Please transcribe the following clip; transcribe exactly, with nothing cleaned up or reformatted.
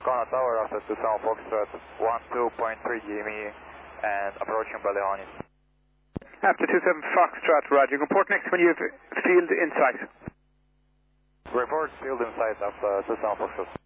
Kona Tower after two seven Foxtrot, one two point three G M E and approaching Baleoni. After two seven Foxtrot, roger. Report next when you have field in sight. Report field in sight after two seven Foxtrot.